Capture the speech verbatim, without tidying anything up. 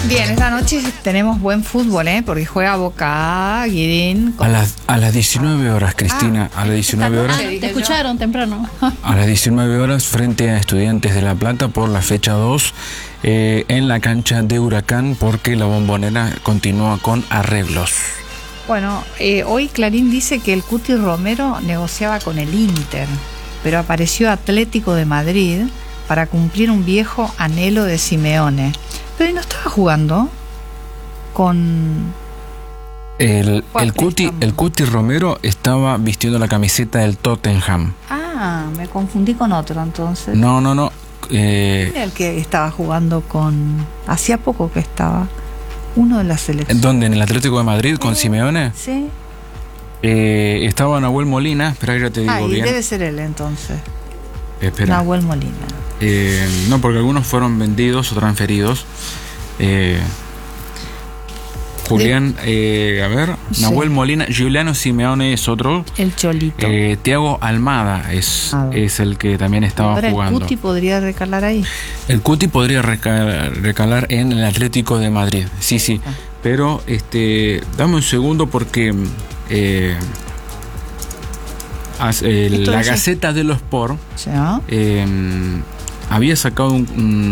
Bien, esta noche tenemos buen fútbol, ¿eh? Porque juega Boca, Guirín. Con... A las a las diecinueve horas, Cristina. Ah, a las diecinueve horas. Ah, te escucharon temprano. A las diecinueve horas, frente a Estudiantes de La Plata por la fecha dos, eh, en la cancha de Huracán, porque la Bombonera continúa con arreglos. Bueno, eh, hoy Clarín dice que el Cuti Romero negociaba con el Inter, pero apareció Atlético de Madrid para cumplir un viejo anhelo de Simeone. Pero ¿y no estaba jugando con el el Cuti, el Cuti Romero estaba vistiendo la camiseta del Tottenham? Ah, me confundí con otro entonces. No, no, no. Eh, Era el que estaba jugando con... Hacía poco que estaba uno de las selecciones. ¿Dónde? ¿En el Atlético de Madrid con Sí. Simeone? Sí. Eh, estaba Nahuel Molina. Espera, ya te digo Ah, y bien. debe ser él entonces. Espera. Nahuel Molina. Eh, no, porque algunos fueron vendidos o transferidos. Eh, Julián, eh, a ver, Sí. Nahuel Molina, Giuliano Simeone es otro. El Cholito. Eh, Thiago Almada es, Ah, es el que también estaba Ahora jugando. el Cuti podría recalar ahí. El Cuti podría recalar, recalar en el Atlético de Madrid. Sí, sí. Ah. Pero, este, dame un segundo porque eh, as- eh, Esto la es- Gaceta de los Sport ¿Sí, no? eh, había sacado un, un